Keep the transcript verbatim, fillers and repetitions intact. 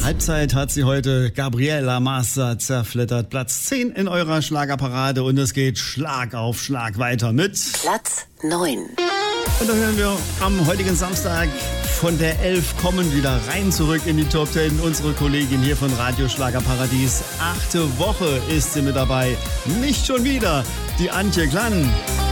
Halbzeit hat sie heute Gabriela Massa zerflittert. Platz zehn in eurer Schlagerparade und es geht Schlag auf Schlag weiter mit Platz neun. Und da hören wir am heutigen Samstag von der elf kommen wieder rein zurück in die Top zehn. Unsere Kollegin hier von Radio Schlagerparadies. Achte Woche ist sie mit dabei. Nicht schon wieder die Antje Klann.